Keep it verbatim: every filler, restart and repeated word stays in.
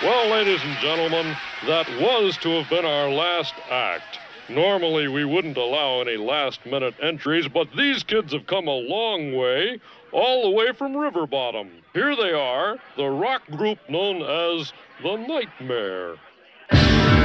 Well, ladies and gentlemen, that was to have been our last act. Normally, we wouldn't allow any last-minute entries, but these kids have come a long way, all the way from River Bottom. Here they are, the rock group known as The Nightmare.